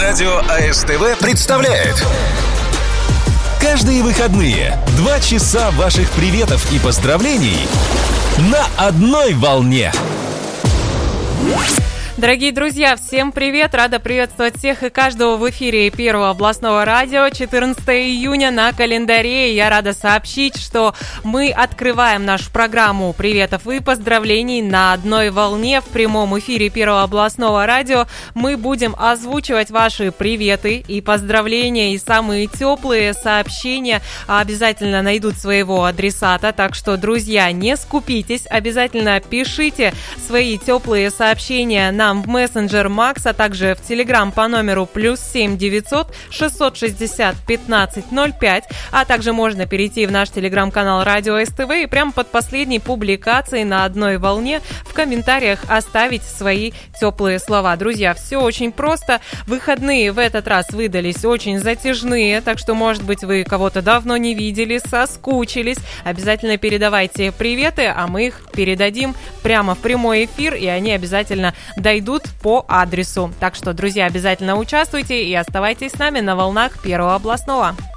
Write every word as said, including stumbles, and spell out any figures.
Радио АСТВ представляет каждые выходные два часа ваших приветов и поздравлений на одной волне. Дорогие друзья, всем привет! Рада приветствовать всех и каждого в эфире Первого областного радио. четырнадцатого июня на календаре. Я рада сообщить, что мы открываем нашу программу приветов и поздравлений на одной волне в прямом эфире Первого областного радио. Мы будем озвучивать ваши приветы и поздравления, и самые теплые сообщения обязательно найдут своего адресата. Так что, друзья, не скупитесь, обязательно пишите свои теплые сообщения на в мессенджер Макс, а также в Телеграм по номеру плюс семь девятьсот шестьсот шестьдесят пятнадцать ноль пять, а также можно перейти в наш Телеграм-канал Радио СТВ и прямо под последней публикацией на одной волне в комментариях оставить свои теплые слова. Друзья, все очень просто. Выходные в этот раз выдались очень затяжные, так что, может быть, вы кого-то давно не видели, соскучились. Обязательно передавайте приветы, а мы их передадим прямо в прямой эфир, и они обязательно дойдут идут по адресу. Так что, друзья, обязательно участвуйте и оставайтесь с нами на волнах Первого областного.